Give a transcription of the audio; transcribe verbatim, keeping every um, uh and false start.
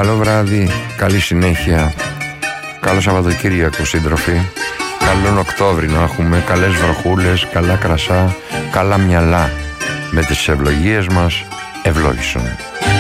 Καλό βράδυ, καλή συνέχεια. Καλό Σαββατοκύριακο, σύντροφοι. Καλόν Οκτώβρη να έχουμε, καλές βροχούλες, καλά κρασά, καλά μυαλά. Με τις ευλογίες μας ευλόγησον.